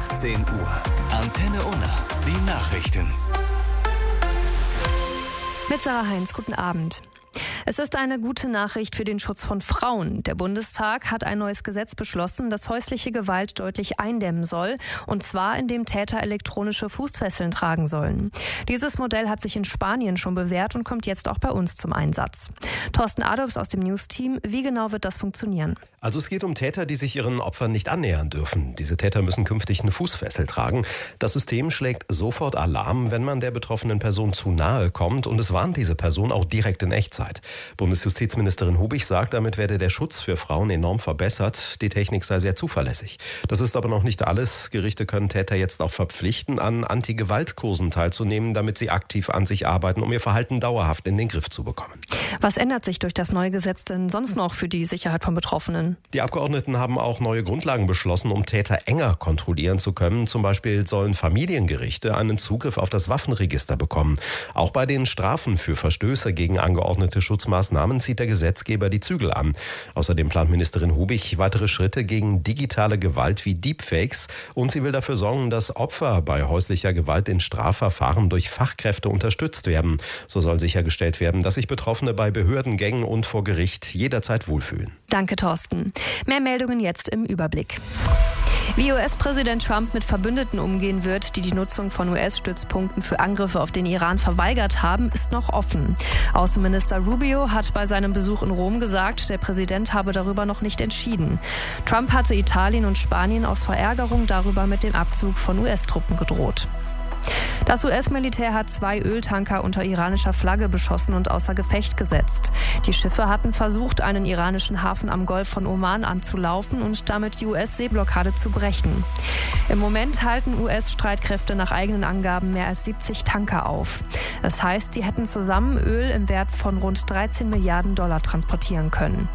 18 Uhr. Antenne Unna. Die Nachrichten. Mit Sarah Heinz, guten Abend. Es ist eine gute Nachricht für den Schutz von Frauen. Der Bundestag hat ein neues Gesetz beschlossen, das häusliche Gewalt deutlich eindämmen soll, und zwar indem Täter elektronische Fußfesseln tragen sollen. Dieses Modell hat sich in Spanien schon bewährt und kommt jetzt auch bei uns zum Einsatz. Thorsten Adolfs aus dem News-Team, wie genau wird das funktionieren? Also es geht um Täter, die sich ihren Opfern nicht annähern dürfen. Diese Täter müssen künftig eine Fußfessel tragen. Das System schlägt sofort Alarm, wenn man der betroffenen Person zu nahe kommt, und es warnt diese Person auch direkt in Echtzeit. Bundesjustizministerin Hubich sagt, damit werde der Schutz für Frauen enorm verbessert. Die Technik sei sehr zuverlässig. Das ist aber noch nicht alles. Gerichte können Täter jetzt auch verpflichten, an Anti-Gewalt-Kursen teilzunehmen, damit sie aktiv an sich arbeiten, um ihr Verhalten dauerhaft in den Griff zu bekommen. Was ändert sich durch das neue Gesetz denn sonst noch für die Sicherheit von Betroffenen? Die Abgeordneten haben auch neue Grundlagen beschlossen, um Täter enger kontrollieren zu können. Zum Beispiel sollen Familiengerichte einen Zugriff auf das Waffenregister bekommen. Auch bei den Strafen für Verstöße gegen angeordnete Schutzmaßnahmen zieht der Gesetzgeber die Zügel an. Außerdem plant Ministerin Hubich weitere Schritte gegen digitale Gewalt wie Deepfakes, und sie will dafür sorgen, dass Opfer bei häuslicher Gewalt in Strafverfahren durch Fachkräfte unterstützt werden. So soll sichergestellt werden, dass sich Betroffene bei Behördengängen und vor Gericht jederzeit wohlfühlen. Danke, Thorsten. Mehr Meldungen jetzt im Überblick. Wie US-Präsident Trump mit Verbündeten umgehen wird, die die Nutzung von US-Stützpunkten für Angriffe auf den Iran verweigert haben, ist noch offen. Außenminister Rubio hat bei seinem Besuch in Rom gesagt, der Präsident habe darüber noch nicht entschieden. Trump hatte Italien und Spanien aus Verärgerung darüber mit dem Abzug von US-Truppen gedroht. Das US-Militär hat 2 Öltanker unter iranischer Flagge beschossen und außer Gefecht gesetzt. Die Schiffe hatten versucht, einen iranischen Hafen am Golf von Oman anzulaufen und damit die US-Seeblockade zu brechen. Im Moment halten US-Streitkräfte nach eigenen Angaben mehr als 70 Tanker auf. Das heißt, sie hätten zusammen Öl im Wert von rund 13 Milliarden Dollar transportieren können.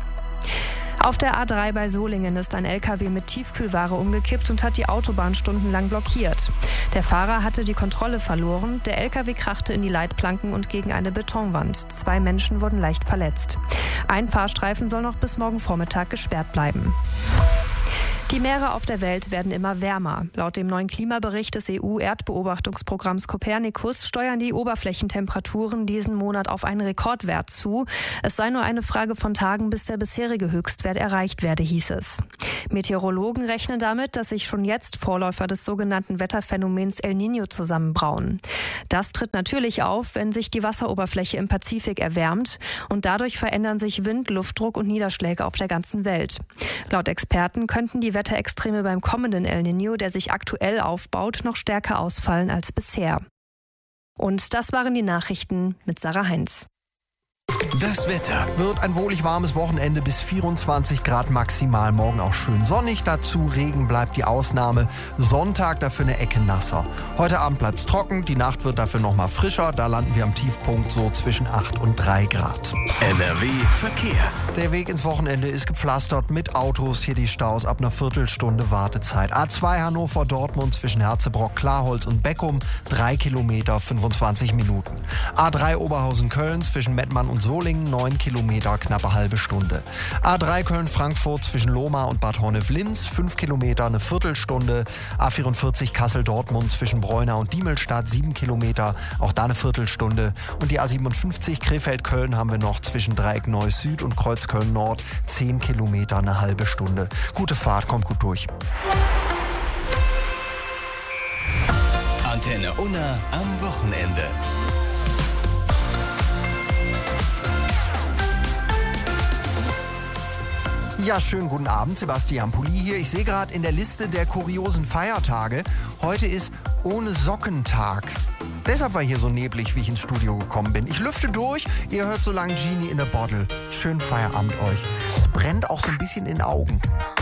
Auf der A3 bei Solingen ist ein LKW mit Tiefkühlware umgekippt und hat die Autobahn stundenlang blockiert. Der Fahrer hatte die Kontrolle verloren, der LKW krachte in die Leitplanken und gegen eine Betonwand. 2 Menschen wurden leicht verletzt. Ein Fahrstreifen soll noch bis morgen Vormittag gesperrt bleiben. Die Meere auf der Welt werden immer wärmer. Laut dem neuen Klimabericht des EU-Erdbeobachtungsprogramms Copernicus steuern die Oberflächentemperaturen diesen Monat auf einen Rekordwert zu. Es sei nur eine Frage von Tagen, bis der bisherige Höchstwert erreicht werde, hieß es. Meteorologen rechnen damit, dass sich schon jetzt Vorläufer des sogenannten Wetterphänomens El Niño zusammenbrauen. Das tritt natürlich auf, wenn sich die Wasseroberfläche im Pazifik erwärmt, und dadurch verändern sich Wind, Luftdruck und Niederschläge auf der ganzen Welt. Laut Experten könnten die Wetterextreme beim kommenden El Niño, der sich aktuell aufbaut, noch stärker ausfallen als bisher. Und das waren die Nachrichten mit Sarah Heinz. Das Wetter. Wird ein wohlig warmes Wochenende bis 24 Grad maximal. Morgen auch schön sonnig. Dazu Regen bleibt die Ausnahme. Sonntag dafür eine Ecke nasser. Heute Abend bleibt es trocken. Die Nacht wird dafür noch mal frischer. Da landen wir am Tiefpunkt so zwischen 8 und 3 Grad. NRW Verkehr. Der Weg ins Wochenende ist gepflastert mit Autos. Hier die Staus ab einer Viertelstunde Wartezeit. A2 Hannover-Dortmund zwischen Herzebrock, Klarholz und Beckum. 3 Kilometer, 25 Minuten. A3 Oberhausen-Köln zwischen Mettmann und Solingen, 9 Kilometer, knappe halbe Stunde. A3 Köln-Frankfurt zwischen Lohmar und Bad Honnef-Linz, 5 Kilometer, eine Viertelstunde. A44 Kassel-Dortmund zwischen Breuna und Diemelstadt, 7 Kilometer, auch da eine Viertelstunde. Und die A57 Krefeld-Köln haben wir noch zwischen Dreieck Neuss Süd und Kreuzköln-Nord, 10 Kilometer, eine halbe Stunde. Gute Fahrt, kommt gut durch. Antenne Unna am Wochenende. Ja, schönen guten Abend, Sebastian Pulli hier. Ich sehe gerade in der Liste der kuriosen Feiertage, heute ist Ohne-Socken-Tag. Deshalb war hier so neblig, wie ich ins Studio gekommen bin. Ich lüfte durch, ihr hört so lange Genie in a Bottle. Schönen Feierabend euch. Es brennt auch so ein bisschen in den Augen.